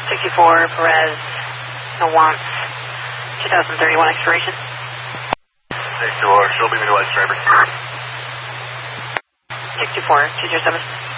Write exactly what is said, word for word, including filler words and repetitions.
sixty-four, Perez, no wants, twenty thirty-one expiration. sixty-four, show me the lights, driver. sixty-four, two zero seven.